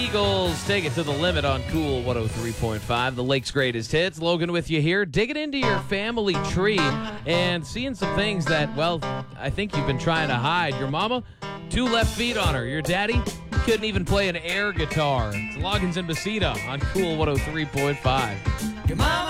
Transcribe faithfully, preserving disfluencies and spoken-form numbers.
Eagles take it to the limit on Cool one oh three point five, the Lake's greatest hits. Logan with you here, digging into your family tree and seeing some things that, well, I think you've been trying to hide. Your mama, two left feet on her. Your daddy couldn't even play an air guitar. It's Loggins and Basita on Cool one oh three point five. Your mama